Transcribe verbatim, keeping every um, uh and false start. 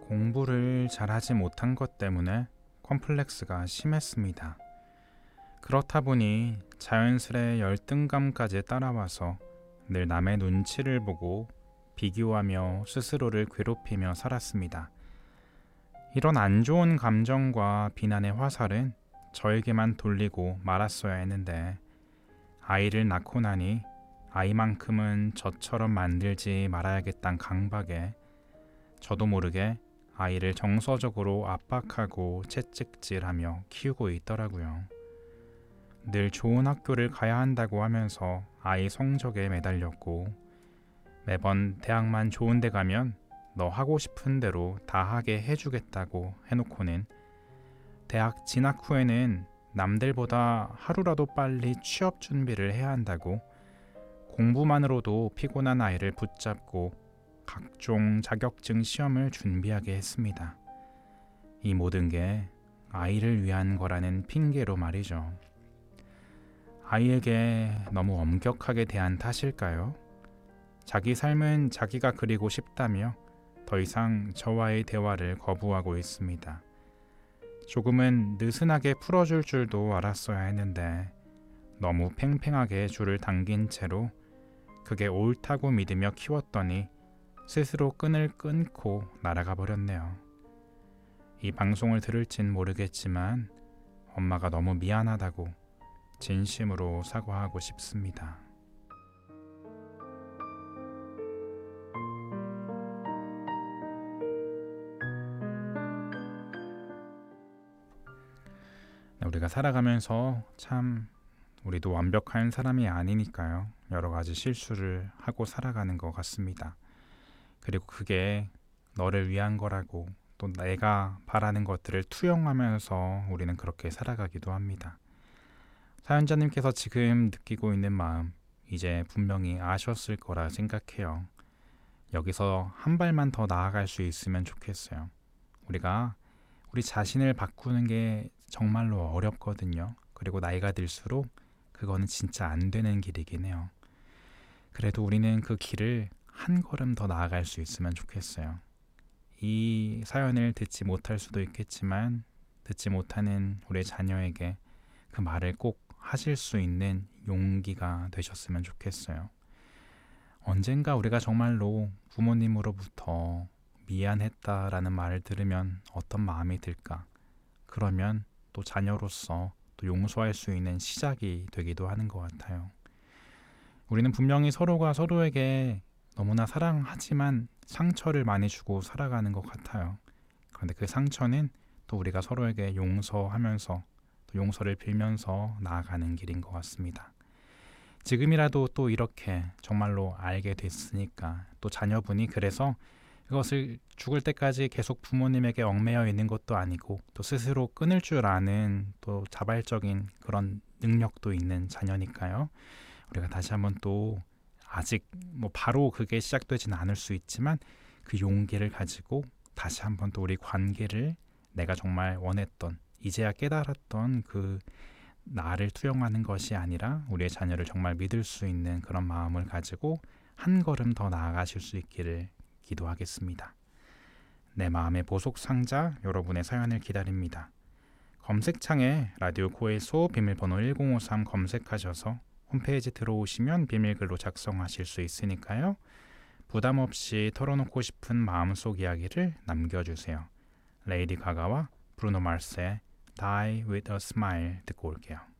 공부를 잘하지 못한 것 때문에 컴플렉스가 심했습니다. 그렇다 보니 자연스레 열등감까지 따라와서 늘 남의 눈치를 보고 비교하며 스스로를 괴롭히며 살았습니다. 이런 안 좋은 감정과 비난의 화살은 저에게만 돌리고 말았어야 했는데 아이를 낳고 나니 아이만큼은 저처럼 만들지 말아야겠다는 강박에 저도 모르게 아이를 정서적으로 압박하고 채찍질하며 키우고 있더라고요. 늘 좋은 학교를 가야 한다고 하면서 아이 성적에 매달렸고 매번 대학만 좋은 데 가면 너 하고 싶은 대로 다 하게 해주겠다고 해놓고는 대학 진학 후에는 남들보다 하루라도 빨리 취업 준비를 해야 한다고 공부만으로도 피곤한 아이를 붙잡고 각종 자격증 시험을 준비하게 했습니다. 이 모든 게 아이를 위한 거라는 핑계로 말이죠. 아이에게 너무 엄격하게 대한 탓일까요? 자기 삶은 자기가 그리고 싶다며 더 이상 저와의 대화를 거부하고 있습니다. 조금은 느슨하게 풀어줄 줄도 알았어야 했는데 너무 팽팽하게 줄을 당긴 채로 그게 옳다고 믿으며 키웠더니 스스로 끈을 끊고 날아가 버렸네요. 이 방송을 들을진 모르겠지만 엄마가 너무 미안하다고 진심으로 사과하고 싶습니다. 우리가 살아가면서 참 우리도 완벽한 사람이 아니니까요. 여러 가지 실수를 하고 살아가는 것 같습니다. 그리고 그게 너를 위한 거라고 또 내가 바라는 것들을 투영하면서 우리는 그렇게 살아가기도 합니다. 사연자님께서 지금 느끼고 있는 마음 이제 분명히 아셨을 거라 생각해요. 여기서 한 발만 더 나아갈 수 있으면 좋겠어요. 우리가 우리 자신을 바꾸는 게 정말로 어렵거든요. 그리고 나이가 들수록 그거는 진짜 안 되는 길이긴 해요. 그래도 우리는 그 길을 한 걸음 더 나아갈 수 있으면 좋겠어요. 이 사연을 듣지 못할 수도 있겠지만 듣지 못하는 우리 자녀에게 그 말을 꼭 하실 수 있는 용기가 되셨으면 좋겠어요. 언젠가 우리가 정말로 부모님으로부터 미안했다라는 말을 들으면 어떤 마음이 들까? 그러면 또 자녀로서 또 용서할 수 있는 시작이 되기도 하는 것 같아요. 우리는 분명히 서로가 서로에게 너무나 사랑하지만 상처를 많이 주고 살아가는 것 같아요. 그런데 그 상처는 또 우리가 서로에게 용서하면서 또 용서를 빌면서 나아가는 길인 것 같습니다. 지금이라도 또 이렇게 정말로 알게 됐으니까 또 자녀분이 그래서 그것을 죽을 때까지 계속 부모님에게 얽매여 있는 것도 아니고 또 스스로 끊을 줄 아는 또 자발적인 그런 능력도 있는 자녀니까요. 우리가 다시 한번 또 아직 뭐 바로 그게 시작되지는 않을 수 있지만 그 용기를 가지고 다시 한번 또 우리 관계를 내가 정말 원했던 이제야 깨달았던 그 나를 투영하는 것이 아니라 우리의 자녀를 정말 믿을 수 있는 그런 마음을 가지고 한 걸음 더 나아가실 수 있기를 기도하겠습니다. 내 마음의 보석 상자 여러분의 사연을 기다립니다. 검색창에 라디오 고해소 비밀번호 일공오삼 검색하셔서 홈페이지 들어오시면 비밀글로 작성하실 수 있으니까요. 부담 없이 털어놓고 싶은 마음속 이야기를 남겨주세요. 레이디 가가와 브루노 마스의 Die with a Smile 듣고 올게요.